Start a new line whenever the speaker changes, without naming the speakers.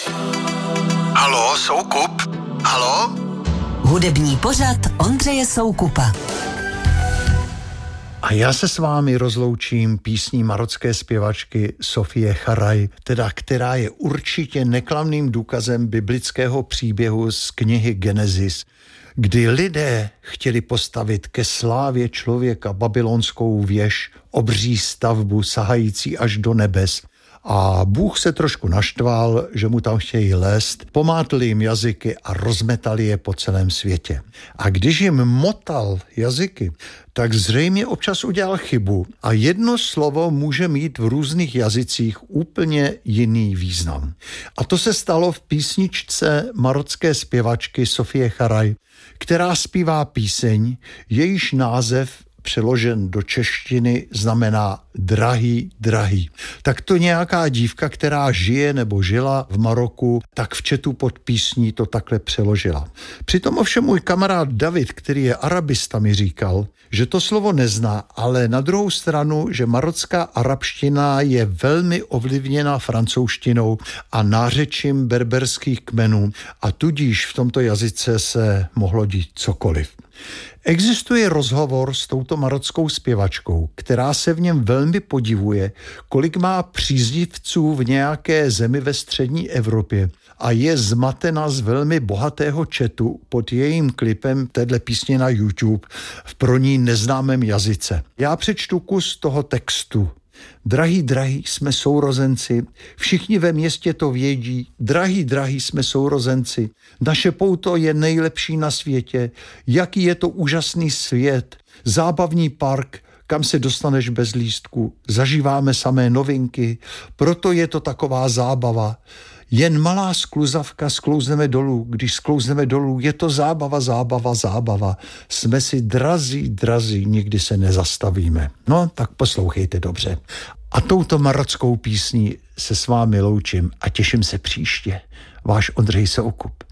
Haló, Soukup? Haló?
Hudební pořad Ondřeje Soukupa.
A já se s vámi rozloučím písní marocké zpěvačky Sofie Charaj, která je určitě neklamným důkazem biblického příběhu z knihy Genesis, kdy lidé chtěli postavit ke slávě člověka babylonskou věž, obří stavbu sahající až do nebes. A Bůh se trošku naštval, že mu tam chtějí lézt, pomátl jim jazyky a rozmetali je po celém světě. A když jim motal jazyky, tak zřejmě občas udělal chybu a jedno slovo může mít v různých jazycích úplně jiný význam. A to se stalo v písničce marocké zpěvačky Sofie Charaj, která zpívá píseň, jejíž název přeložen do češtiny znamená drahý, drahý. Tak to nějaká dívka, která žije nebo žila v Maroku, tak v chatu pod písní to takhle přeložila. Přitom ovšem můj kamarád David, který je arabista, mi říkal, že to slovo nezná, ale na druhou stranu, že marocká arabština je velmi ovlivněna francouzštinou a nářečím berberských kmenů a tudíž v tomto jazyce se mohlo dít cokoliv. Existuje rozhovor s touto marockou zpěvačkou, která se v něm velmi podivuje, kolik má příznivců v nějaké zemi ve střední Evropě a je zmatena z velmi bohatého chatu pod jejím klipem téhle písně na YouTube v pro ní neznámém jazyce. Já přečtu kus toho textu. Drahý, drahý, jsme sourozenci, všichni ve městě to vědí, drahý, drahý, jsme sourozenci, naše pouto je nejlepší na světě, jaký je to úžasný svět, zábavní park, kam se dostaneš bez lístku, zažíváme samé novinky, proto je to taková zábava. Jen malá skluzavka, sklouzneme dolů, když sklouzneme dolů, je to zábava, zábava, zábava. Jsme si drazí, drazí, nikdy se nezastavíme. No, tak poslouchejte dobře. A touto marockou písní se s vámi loučím a těším se příště. Váš Ondřej Soukup.